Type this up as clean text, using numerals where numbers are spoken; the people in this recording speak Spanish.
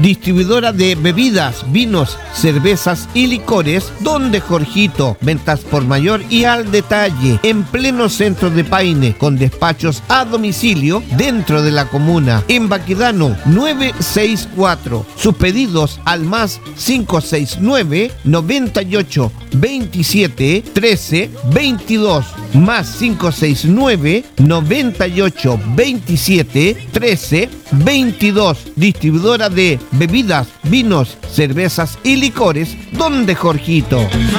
distribuidora de bebidas, vinos, cervezas y licores, donde Jorgito, ventas por mayor y al detalle, en pleno centro de Paine, con despachos a domicilio dentro de la comuna, en Baquedano 964. Sus pedidos al más 569 98 27 13 22, más 569 98 27 13 22. Distribuidora de bebidas, vinos, cervezas y licores, donde Jorgito.